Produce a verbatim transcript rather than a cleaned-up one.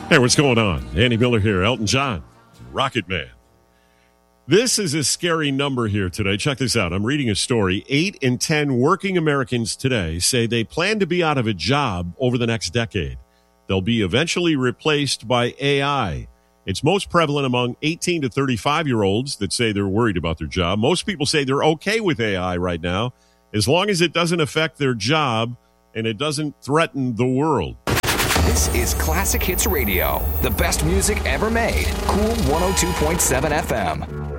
Hey, what's going on? Andy Miller here, Elton John, Rocket Man. This is a scary number here today. Check this out. I'm reading a story. Eight in ten working Americans today say they plan to be out of a job over the next decade. They'll be eventually replaced by A I. It's most prevalent among eighteen to thirty-five-year-olds that say they're worried about their job. Most people say they're okay with A I right now, as long as it doesn't affect their job and it doesn't threaten the world. This is Classic Hits Radio, the best music ever made. Cool one oh two point seven F M.